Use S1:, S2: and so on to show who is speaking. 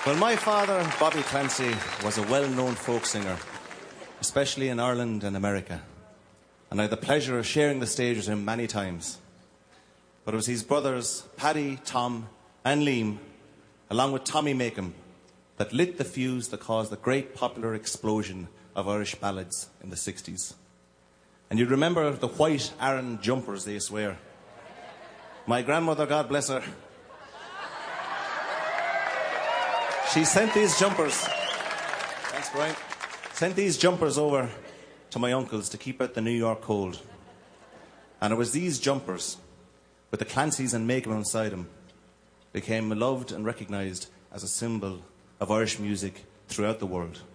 S1: Well, my father, Bobby Clancy, was a well-known folk singer, especially in Ireland and America. And I had the pleasure of sharing the stage with him many times. But it was his brothers, Paddy, Tom, and Liam, along with Tommy Makem, that lit the fuse that caused the great popular explosion of Irish ballads in the 60s. And you remember the white Aran jumpers, they swear. My grandmother, God bless her, she sent these jumpers. Thanks, Brian. Sent these jumpers over to my uncles to keep out the New York cold. And it was these jumpers, with the Clancys and Makem inside them, became loved and recognised as a symbol of Irish music throughout the world.